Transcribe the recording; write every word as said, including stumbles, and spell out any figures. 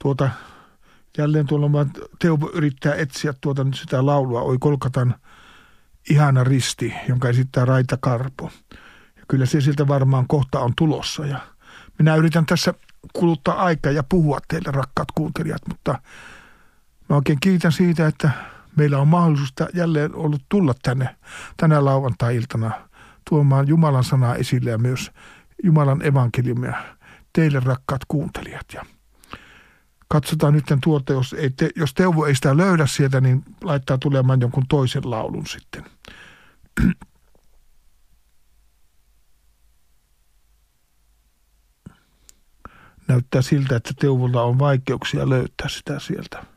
tuota, jälleen tuolla Teuvo yrittää etsiä tuota nyt sitä laulua, Oi Kolkatan ihana risti, jonka esittää Raita Karpo. Ja kyllä se siltä varmaan kohta on tulossa. Ja minä yritän tässä kuluttaa aikaa ja puhua teille, rakkaat kuuntelijat, mutta mä oikein kiitän siitä, että meillä on mahdollisuus jälleen ollut tulla tänne tänä lauantai-iltana tuomaan Jumalan sanaa esille ja myös Jumalan evankeliumia teille, rakkaat kuuntelijat. Ja katsotaan nyt tuota, jos, ei te, jos Teuvo ei sitä löydä sieltä, niin laittaa tulemaan jonkun toisen laulun sitten. Näyttää siltä, että Teuvolla on vaikeuksia löytää sitä sieltä.